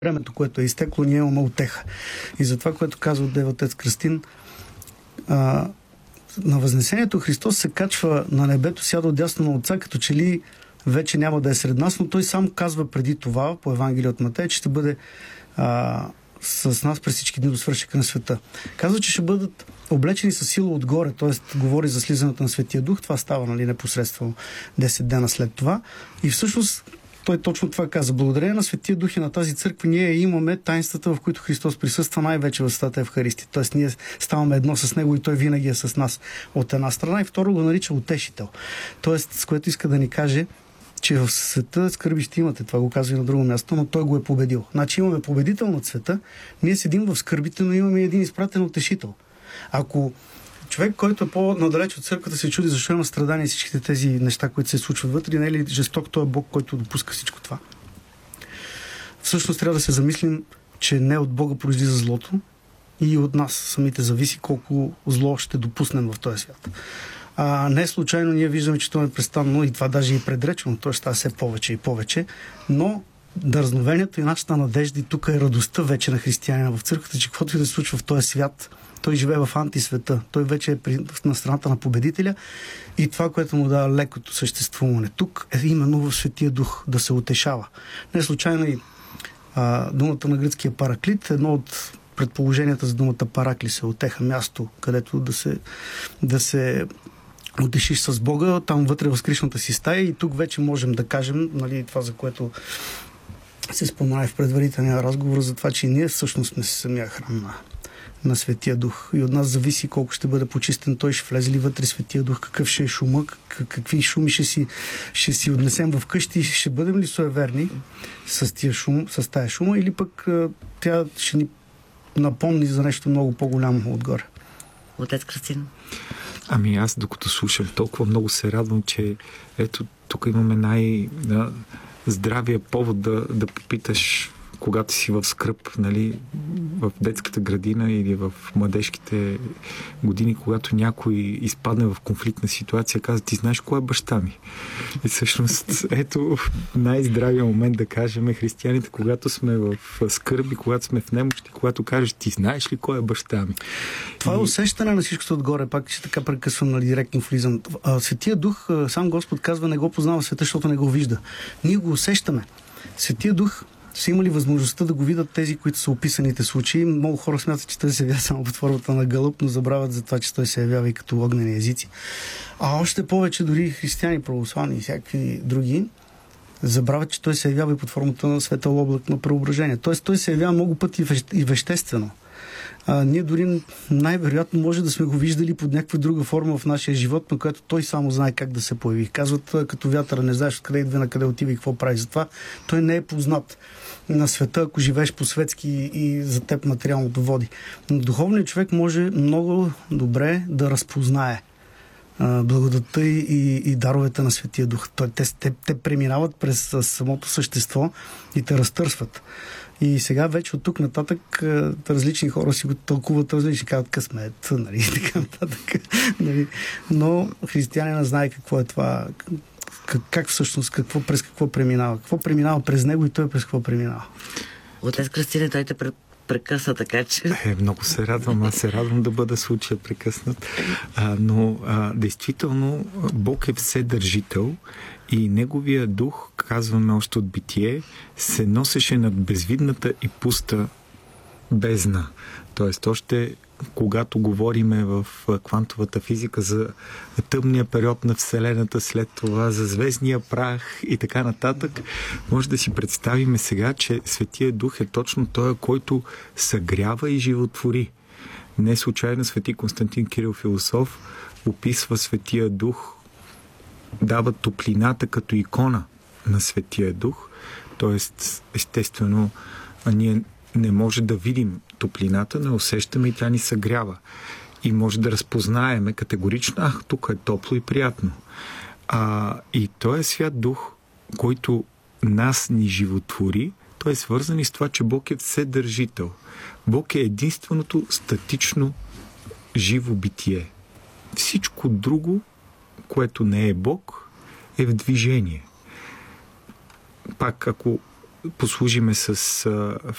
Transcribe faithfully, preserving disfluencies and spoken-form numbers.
времето, което е изтекло, ние имаме утеха. И за това, което казва Дева Отец Кръстин, а, на Възнесението Христос се качва на небето, сяда отдясно на Отца, като че ли вече няма да е сред нас, но той сам казва преди това, по Евангелие от Матей, че ще бъде а, с нас през всички дни до свършека на света. Казва, че ще бъдат облечени със сила отгоре, т.е. говори за слизането на Светия Дух. Това става, нали, непосредствено десет дена след това. И всъщност той точно това каза. Благодарение на Светия Дух и на тази църква ние имаме таинствата, в които Христос присъства най-вече в Святата Евхаристия. Тоест ние ставаме едно с Него и Той винаги е с нас от една страна, и второ го нарича утешител. Тоест, с което иска да ни каже, че в света скърби ще имате. Това го казва и на друго място, но Той го е победил. Значи имаме победител над света, ние седим в скърбите, но имаме един изпратен утешител. Ако човек, който е по-надалеч от църквата, се чуди защо има страдания и всичките тези неща, които се случват вътре, не е ли жесток този Бог, който допуска всичко това? Всъщност трябва да се замислим, че не от Бога произлиза злото и от нас самите зависи колко зло ще допуснем в този свят. А не случайно ние виждаме, че това е престанно и това даже и предречено, т.е. става все повече и повече, но дързновението и нашата надежда, и тук е радостта вече на християнина в църквата, че каквото и да се случва в този свят, той живее в антисвета. Той вече е на страната на победителя и това, което му дава лекото съществуване тук, е именно в Светия Дух да се утешава. Не случайно и а, думата на гръцкия параклит, едно от предположенията за думата паракли се утеха, място, където да се, да се утешиш с Бога, там вътре в скришната си стая, и тук вече можем да кажем, нали, това, за което се спомена в предварителния разговор, за това, че ние всъщност сме самия храм на, на Светия Дух. И от нас зависи колко ще бъде почистен той, ще влезе ли вътре Светия Дух, какъв ще е шума, какви шуми ще си, ще си отнесем в къщи, ще бъдем ли суеверни с, тия шум, с тая шума, или пък тя ще ни напомни за нещо много по-голямо отгоре. Отец Кръстин. Ами аз, докато слушам, толкова много се радвам, че ето тук имаме най-здравия повод да, да попиташ, когато си в скръб, нали, в детската градина или в младежките години, когато някой изпадне в конфликтна ситуация, казва: ти знаеш кой е баща ми? И всъщност, ето най-здравия момент да кажем християните, когато сме в скърби, когато сме в немощи, когато кажеш: ти знаеш ли кой е баща ми? Това е усещане на всичкото отгоре, пак ще така прекъсвам, нали, директно влизам. Светия Дух, сам Господ казва, не го познава света, защото не го вижда. Ние го усещаме. Светия Дух са имали възможността да го видят тези, които са описаните случаи. Много хора смятат, че той се явява само под формата на гълъб, но забравят за това, че той се явява и като огнени езици. А още повече дори християни, православни и всякакви други забравят, че той се явява и под формата на светъл облак на преображение. Тоест той се явява много пъти и веществено. А, ние дори най-вероятно може да сме го виждали под някаква друга форма в нашия живот, на която той само знае как да се появи. Казват, като вятъра, не знаеш откъде идва, на къде отива и какво прави. Затова той не е познат на света, ако живееш по-светски и за теб материалното води. Но духовният човек може много добре да разпознае благодатта и, и, и даровете на Светия Дух. Те, те, те преминават през самото същество и те разтърсват. И сега вече от тук нататък различни хора си го тълкуват различни, казват късмет, нали, така нататък. Нали. Но християнина знае какво е това, как, как всъщност, какво, през какво преминава. Какво преминава през него и той през какво преминава. Отец Кръстин, той те прекъсна, така че... Е, много се радвам. Аз се радвам да бъда случая прекъснат. А, но а, действително Бог е вседържител и Неговия дух, казваме още от Битие, се носеше над безвидната и пуста бездна. Тоест, още когато говориме в квантовата физика за тъмния период на Вселената, след това за звездния прах и така нататък, може да си представиме сега, че Светия Дух е точно той, който съгрява и животвори. Не случайно свети Константин Кирил Философ описва Светия Дух, дава топлината като икона на Светия Дух. Тоест, естествено, ние не може да видим топлината, не усещаме и тя ни съгрява. И може да разпознаеме категорично: ах, тук е топло и приятно. А, и той е Свят Дух, който нас ни животвори. Той е свързан и с това, че Бог е вседържител. Бог е единственото статично живо битие. Всичко друго, което не е Бог, е в движение. Пак, ако послужиме с а,